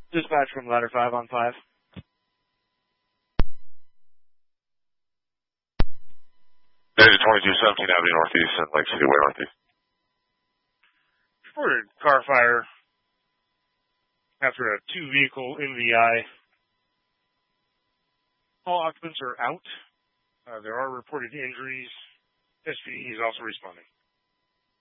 Dispatch from ladder 5 on 5. Dated 2217 Avenue Northeast and Lake City Way Northeast. Reported car fire after a 2-vehicle MVI. All occupants are out. There are reported injuries. SPE is also responding.